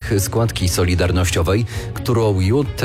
zł składki solidarnościowej, którą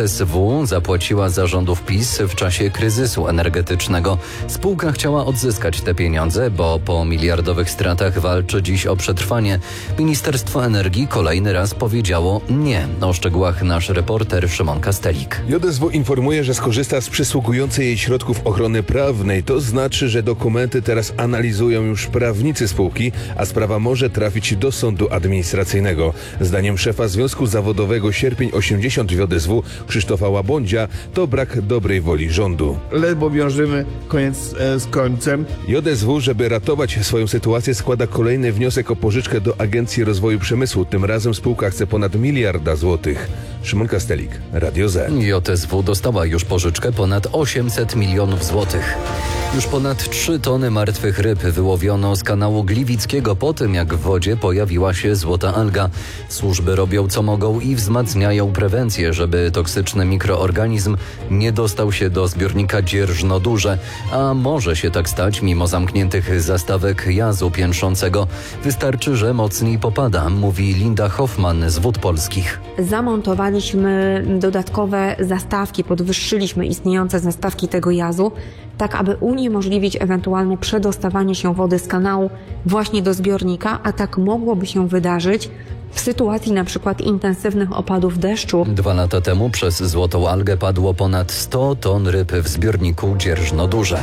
JSW zapłaciła za rządów PiS w czasie kryzysu energetycznego. Spółka chciała odzyskać te pieniądze, bo po miliardowych stratach walczy dziś o przetrwanie. Ministerstwo Energii kolejny raz powiedziało nie. O szczegółach nasz reporter Szymon Kastelik. JSW informuje, że skorzysta z przysługującej jej środków ochrony prawnej. To znaczy, że dokumenty teraz analizują już prawnicy spółki, a sprawa może trafić do sądu administracyjnego. Zdaniem szefa Związku Zawodowego Sierpień 80 w JSW Krzysztofa Łabądzia to brak dobrej woli rządu. Ledwo wiążemy koniec z końcem. JSW, żeby ratować swoją sytuację, składa kolejny wniosek o pożyczkę do Agencji Rozwoju Przemysłu. Tym razem spółka chce ponad 1 miliarda złotych. Szymon Kastelik, Radio Z. JSW dostała już pożyczkę ponad 800 milionów złotych. Już ponad 3 tony martwych ryb wyłowiono z kanału Gliwickiego po tym, jak w wodzie pojawiła się złota alga. Służby robią co mogą i wzmacniają prewencję, żeby toksyczny mikroorganizm nie dostał się do zbiornika Dzierżno-Duże. A może się tak stać mimo zamkniętych zastawek jazu piętrzącego. Wystarczy, że mocniej popada, mówi Linda Hoffman z Wód Polskich. Zamontowaliśmy dodatkowe zastawki, podwyższyliśmy istniejące zastawki tego jazu, tak aby uniemożliwić ewentualne przedostawanie się wody z kanału właśnie do zbiornika, a tak mogłoby się wydarzyć w sytuacji na przykład intensywnych opadów deszczu. 2 lata temu przez złotą algę padło ponad 100 ton ryb w zbiorniku Dzierżno-Duże.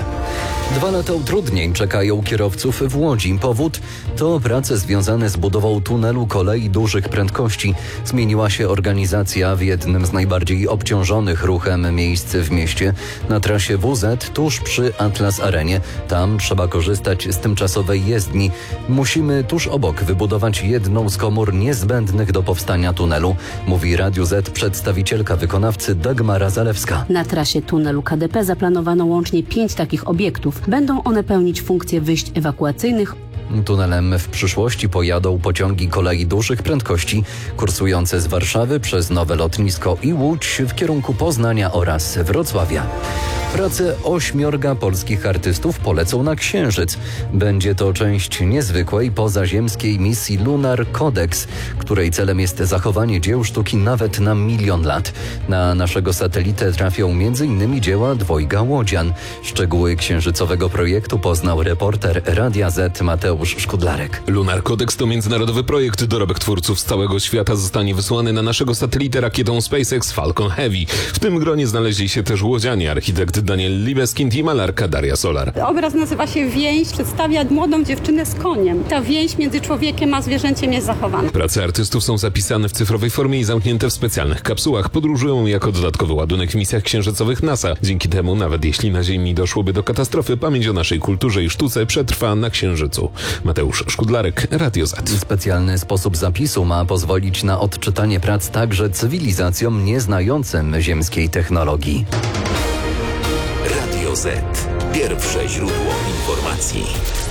2 lata utrudnień czekają kierowców w Łodzi. Powód to prace związane z budową tunelu kolei dużych prędkości. Zmieniła się organizacja w jednym z najbardziej obciążonych ruchem miejsc w mieście, na trasie WZ tuż przy Atlas Arenie. Tam trzeba korzystać z tymczasowej jezdni. Musimy tuż obok wybudować jedną z komór niezbędnych do powstania tunelu, mówi Radiu Z przedstawicielka wykonawcy Dagmara Zalewska. Na trasie tunelu KDP zaplanowano łącznie 5 takich obiektów. Będą one pełnić funkcje wyjść ewakuacyjnych. Tunelem w przyszłości pojadą pociągi kolei dużych prędkości kursujące z Warszawy przez Nowe Lotnisko i Łódź w kierunku Poznania oraz Wrocławia. Prace 8 polskich artystów polecą na Księżyc. Będzie to część niezwykłej pozaziemskiej misji Lunar Codex, której celem jest zachowanie dzieł sztuki nawet na 1 milion lat. Na naszego satelitę trafią m.in. dzieła 2 łodzian. Szczegóły księżycowego projektu poznał reporter Radia Z Mateusz Szkudlarek. Lunar Codex to międzynarodowy projekt. Dorobek twórców z całego świata zostanie wysłany na naszego satelitę rakietą SpaceX Falcon Heavy. W tym gronie znaleźli się też łodzianie, architekt Daniel Libeskind i malarka Daria Solar. Obraz nazywa się Więź, przedstawia młodą dziewczynę z koniem. Ta więź między człowiekiem a zwierzęciem jest zachowana. Prace artystów są zapisane w cyfrowej formie i zamknięte w specjalnych kapsułach. Podróżują jako dodatkowy ładunek w misjach księżycowych NASA. Dzięki temu, nawet jeśli na Ziemi doszłoby do katastrofy, pamięć o naszej kulturze i sztuce przetrwa na Księżycu. Mateusz Szkudlarek, Radio Z. Specjalny sposób zapisu ma pozwolić na odczytanie prac także cywilizacjom nieznającym ziemskiej technologii. Radio Z. Pierwsze źródło informacji.